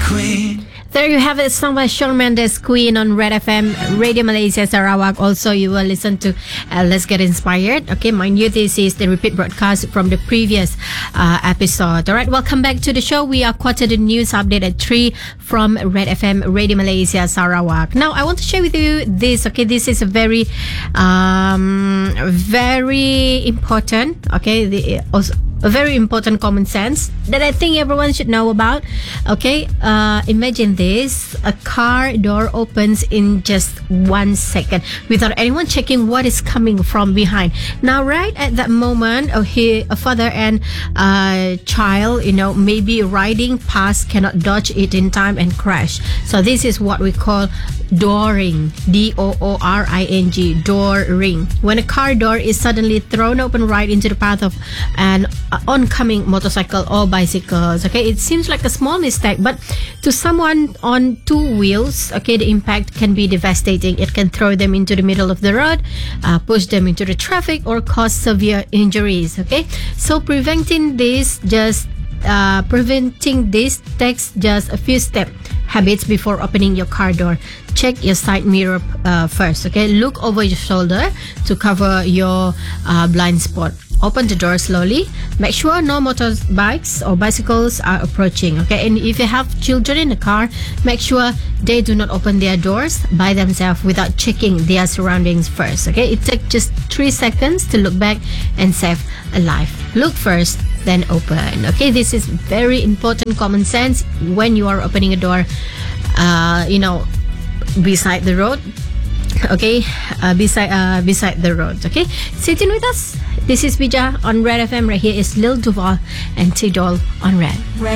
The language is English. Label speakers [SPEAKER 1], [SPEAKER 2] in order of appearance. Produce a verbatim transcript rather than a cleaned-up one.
[SPEAKER 1] Queen.
[SPEAKER 2] There you have it, song by Shawn Mendes, Queen on Red F M, Radio Malaysia Sarawak. Also, you will listen to uh, Let's Get Inspired. Okay, mind you, this is the repeat broadcast from the previous uh, episode. All right, welcome back to the show. We are quartered the news update at three from Red F M, Radio Malaysia Sarawak. Now, I want to share with you this. Okay, this is a very, um, very important. Okay, the also. A very important common sense that I think everyone should know about. Okay, uh, imagine this: a car door opens in just one second without anyone checking what is coming from behind. Now, right at that moment, oh, he, a father and a child, you know, maybe riding past, cannot dodge it in time and crash. So this is what we call dooring, D O O R I N G, dooring. When a car door is suddenly thrown open right into the path of an oncoming motorcycle or bicycles. Okay, it seems like a small mistake, but to someone on two wheels, okay, the impact can be devastating. It can throw them into the middle of the road, uh, push them into the traffic, or cause severe injuries. Okay, so preventing this just uh, preventing this takes just a few steps. Habits before opening your car door. Check your side mirror uh, first. Okay, look over your shoulder to cover your uh, blind spot. Open the door slowly. Make sure no motorbikes or bicycles are approaching. Okay, and if you have children in the car, make sure they do not open their doors by themselves without checking their surroundings first. Okay, it takes just three seconds to look back and save a life. Look first, then open. Okay, this is very important common sense when you are opening a door, uh, you know, beside the road. Okay, uh, beside uh, beside the road. Okay, sit in with us. This is Bija on Red F M. Right here is Lil Duval and Tidol on Red. Red.